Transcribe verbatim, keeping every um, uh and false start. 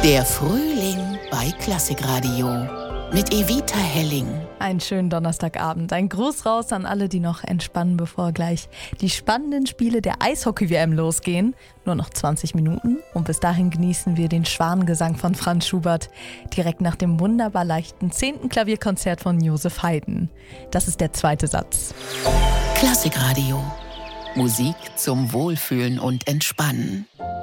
Der Frühling bei Klassikradio mit Evita Helling. Einen schönen Donnerstagabend. Ein Gruß raus an alle, die noch entspannen, bevor gleich die spannenden Spiele der Eishockey-W M losgehen. Nur noch zwanzig Minuten und bis dahin genießen wir den Schwanengesang von Franz Schubert direkt nach dem wunderbar leichten zehnten Klavierkonzert von Joseph Haydn. Das ist der zweite Satz. Klassikradio. Musik zum Wohlfühlen und Entspannen.